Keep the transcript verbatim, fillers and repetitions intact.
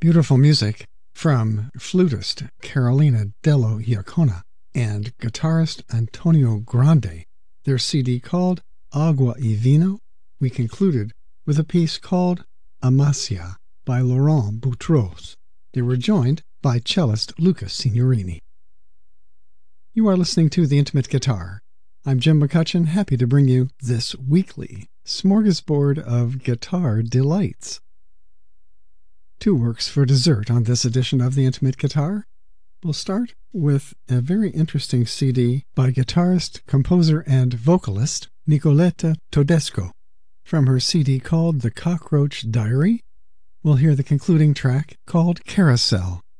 Beautiful music from flutist Carolina Dello Iacona and guitarist Antonio Grande. Their C D called Agua y Vino. We concluded with a piece called Amasia by Laurent Boutros. They were joined by cellist Lucas Signorini. You are listening to The Intimate Guitar. I'm Jim McCutcheon, happy to bring you this weekly smorgasbord of guitar delights. Two works for dessert on this edition of The Intimate Guitar. We'll start with a very interesting C D by guitarist, composer, and vocalist Nicoletta Todesco. From her C D called The Cockroach Diary, we'll hear the concluding track called Carousel.